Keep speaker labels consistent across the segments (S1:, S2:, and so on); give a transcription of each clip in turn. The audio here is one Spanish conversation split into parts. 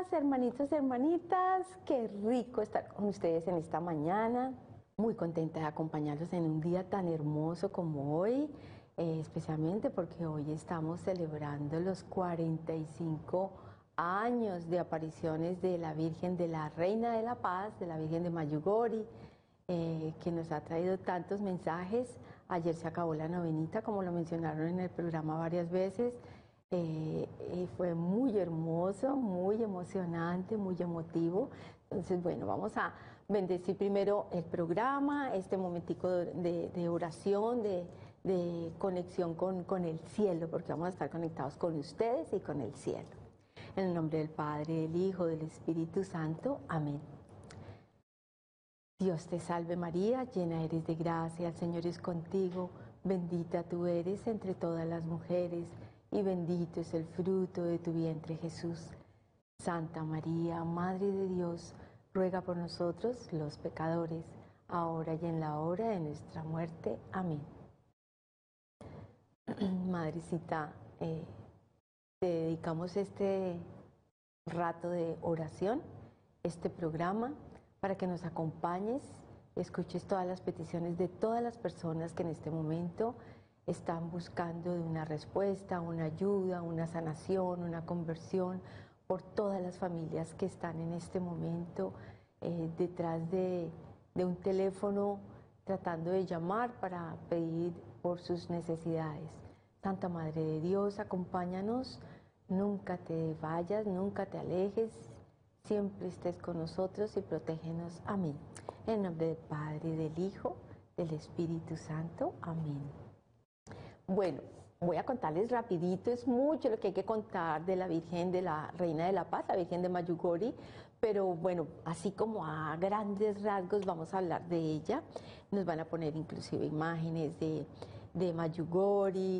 S1: hermanitos y hermanitas, qué rico estar con ustedes en esta mañana. Muy contenta de acompañarlos en un día tan hermoso como hoy, especialmente porque hoy estamos celebrando los 45 años de apariciones de la Virgen de la Reina de la Paz, de la Virgen de Mayugori, que nos ha traído tantos mensajes. Ayer se acabó la novenita, como lo mencionaron en el programa varias veces. Fue muy hermoso, muy emocionante, muy emotivo. Entonces, bueno, vamos a bendecir primero el programa, este momentico de oración, de conexión con el cielo, porque vamos a estar conectados con ustedes y con el cielo. En el nombre del Padre, del Hijo, del Espíritu Santo. Amén. Dios te salve María, llena eres de gracia, el Señor es contigo, bendita tú eres entre todas las mujeres, y bendito es el fruto de tu vientre, Jesús. Santa María, Madre de Dios, ruega por nosotros los pecadores, ahora y en la hora de nuestra muerte. Amén. Madrecita, te dedicamos este rato de oración, este programa, para que nos acompañes, escuches todas las peticiones de todas las personas que en este momento están buscando de una respuesta, una ayuda, una sanación, una conversión, por todas las familias que están en este momento detrás de un teléfono tratando de llamar para pedir por sus necesidades. Santa Madre de Dios, acompáñanos, nunca te vayas, nunca te alejes, siempre estés con nosotros y protégenos. Amén. En nombre del Padre, del Hijo, del Espíritu Santo. Amén. Bueno, voy a contarles rapidito, es mucho lo que hay que contar de la Virgen de la Reina de la Paz, la Virgen de Mayugori, pero bueno, así como a grandes rasgos vamos a hablar de ella. Nos van a poner inclusive imágenes de Mayugori,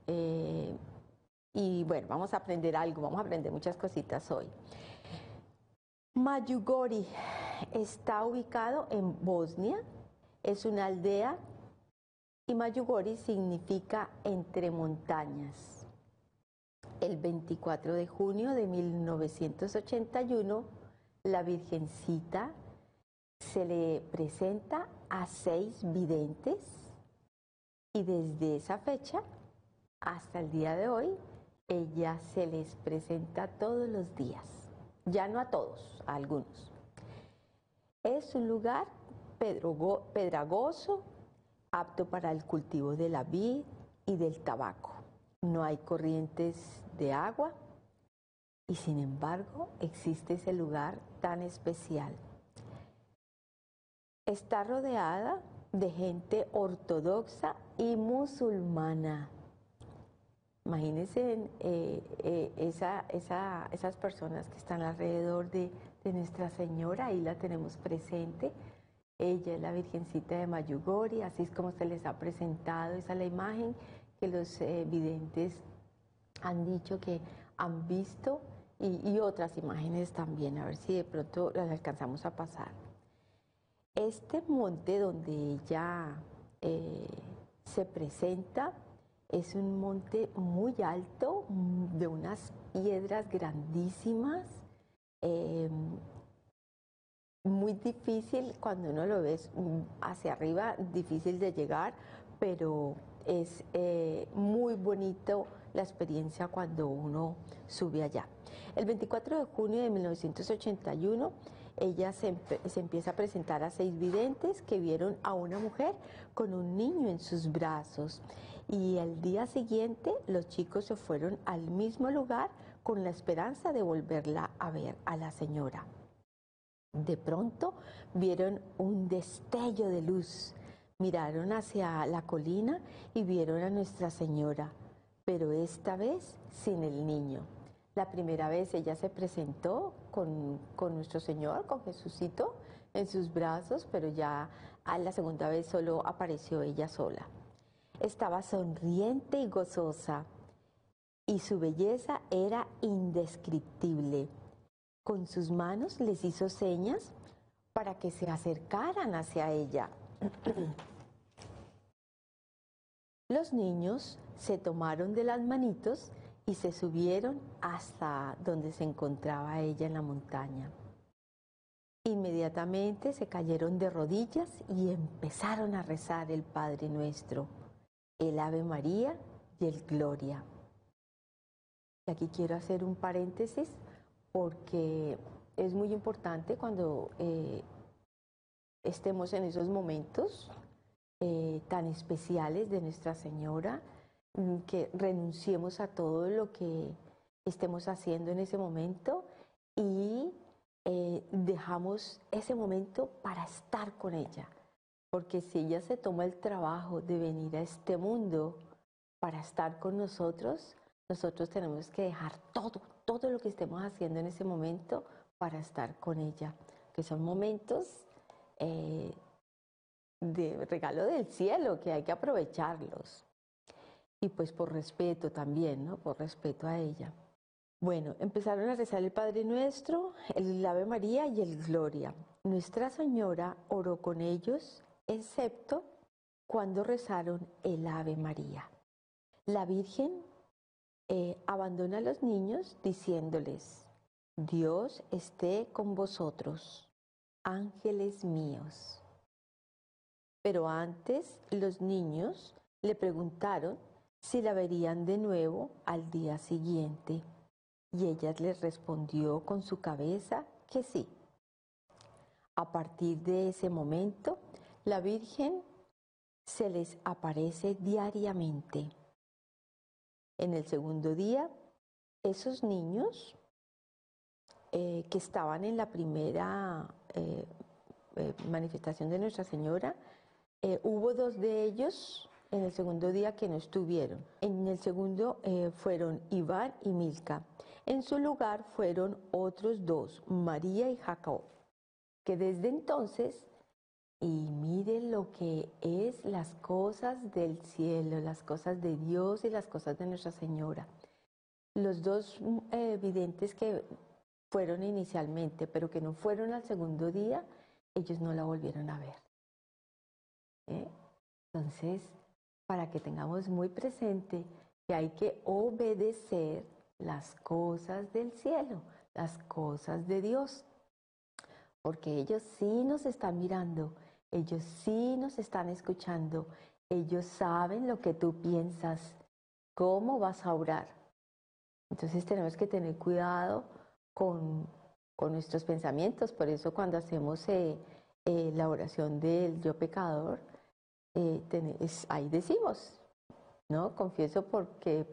S1: y bueno, vamos a aprender algo, vamos a aprender muchas cositas hoy. Mayugori está ubicado en Bosnia, es una aldea, y Mayugori significa entre montañas. El 24 de junio de 1981, la Virgencita se le presenta a 6 videntes y desde esa fecha hasta el día de hoy, ella se les presenta todos los días. Ya no a todos, a algunos. Es un lugar pedregoso, apto para el cultivo de la vid y del tabaco. No hay corrientes de agua y sin embargo existe ese lugar tan especial. Está rodeada de gente ortodoxa y musulmana. Imagínense esas personas que están alrededor de Nuestra Señora, ahí la tenemos presente. Ella es la Virgencita de Mayugori, así es como se les ha presentado, esa es la imagen que los videntes han dicho que han visto, y otras imágenes también, a ver si de pronto las alcanzamos a pasar. Este monte donde ella se presenta es un monte muy alto, de unas piedras grandísimas, muy difícil cuando uno lo ve hacia arriba, difícil de llegar, pero es muy bonito la experiencia cuando uno sube allá. El 24 de junio de 1981, ella se empieza a presentar a 6 videntes que vieron a una mujer con un niño en sus brazos, y el día siguiente los chicos se fueron al mismo lugar con la esperanza de volverla a ver a la señora. De pronto vieron un destello de luz, miraron hacia la colina y vieron a Nuestra Señora, pero esta vez sin el niño. La primera vez ella se presentó con Nuestro Señor, con Jesucito en sus brazos, pero ya a la segunda vez solo apareció ella sola. Estaba sonriente y gozosa, y su belleza era indescriptible. Con sus manos les hizo señas para que se acercaran hacia ella. Los niños se tomaron de las manitos y se subieron hasta donde se encontraba ella en la montaña. Inmediatamente se cayeron de rodillas y empezaron a rezar el Padre Nuestro, el Ave María y el Gloria. Y aquí quiero hacer un paréntesis porque es muy importante cuando estemos en esos momentos tan especiales de Nuestra Señora, que renunciemos a todo lo que estemos haciendo en ese momento y dejamos ese momento para estar con ella. Porque si ella se toma el trabajo de venir a este mundo para estar con nosotros, nosotros tenemos que dejar todo lo que estemos haciendo en ese momento para estar con ella, que son momentos de regalo del cielo, que hay que aprovecharlos. Y pues por respeto también, ¿no? Por respeto a ella. Bueno, empezaron a rezar el Padre Nuestro, el Ave María y el Gloria. Nuestra Señora oró con ellos, excepto cuando rezaron el Ave María. La Virgen abandona a los niños diciéndoles: Dios esté con vosotros, ángeles míos. Pero antes los niños le preguntaron si la verían de nuevo al día siguiente, y ella les respondió con su cabeza que sí. A partir de ese momento, la Virgen se les aparece diariamente. En el segundo día, esos niños que estaban en la primera manifestación de Nuestra Señora, hubo 2 de ellos en el segundo día que no estuvieron. En el segundo fueron Iván y Milka. En su lugar fueron otros 2, María y Jacob, que desde entonces, y miren lo que es las cosas del cielo, las cosas de Dios y las cosas de Nuestra Señora. Los 2 videntes que fueron inicialmente, pero que no fueron al segundo día, ellos no la volvieron a ver. Entonces, para que tengamos muy presente que hay que obedecer las cosas del cielo, las cosas de Dios, porque ellos sí nos están mirando, ellos sí nos están escuchando, ellos saben lo que tú piensas, cómo vas a orar. Entonces tenemos que tener cuidado con nuestros pensamientos. Por eso cuando hacemos la oración del yo pecador, ahí decimos, ¿no? Confieso porque